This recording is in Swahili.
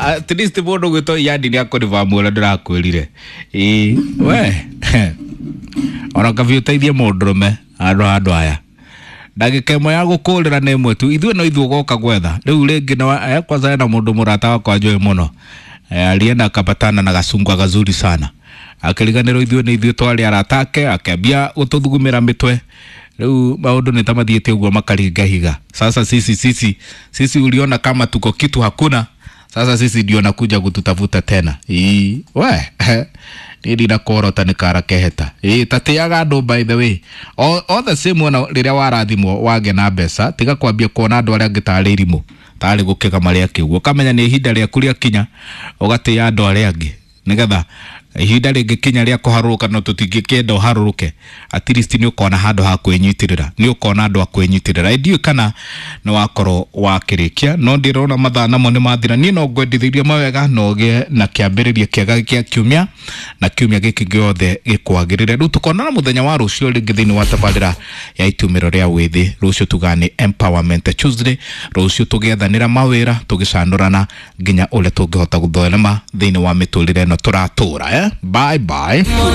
at least mundu gwito yandi ni akoriva mwela ndirakwirire we ona kavyo taithie mundurume andu aya ndagika imwe ya gukurira na imwe tu ithuĩ no ithuĩ goka gwetha rĩu rĩngĩ na kwanza na mundu murata wakwa njũĩ muno alienda akapatana na gasungwa gazuri sana akiriganĩrwo ithuĩ nĩ ithuĩ twari aratake akambia gututhugumira mitwe rĩu maundu nĩ tamathiĩte ũguo makaringa higa sasa sisi uliona kama tuko kitu hakuna sasa sisi ndio nakuja kututafuta tena we nidi na korota ni kara keheta tateaga andu by the way all the same wana riria warathimwo wage na mbeca tiga kwambia kuona andu aria ngitari irimu tari gukega maria kiguo kamenya ni ihinda ria kuria kinya ugate andu aria angi nigetha ihinda ringi kinya ria kuharuruka no tutingikenda uharuruke at least ni ukona handu ha kwenyitirira ni ukona andu akwenyitirira ndio kana no wakoro wakirikia no ndirona mathaa namo ni mathira ni no ngwendithirie mawega no ge na kiambiriria kiaga kia kiumia na kiumia giki giothe gikwagirire ru tukona na muthenya wa rucio ringi thini wa tabarira ya itumiro ria withi rucio tugani empowerment Tuesday rucio tugethanira mawira tugicanurana nginya ule tungihota guthoerema thini wa miturire no turatura bye bye.